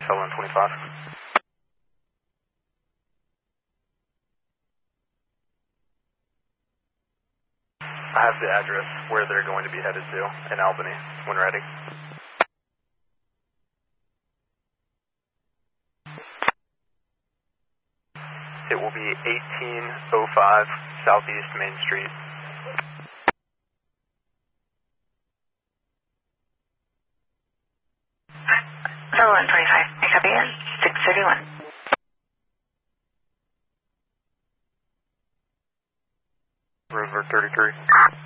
125. I have the address where they're going to be headed to in Albany when ready. It will be 1805 Southeast Main Street. So 125, I copy it. 631. Roosevelt 33.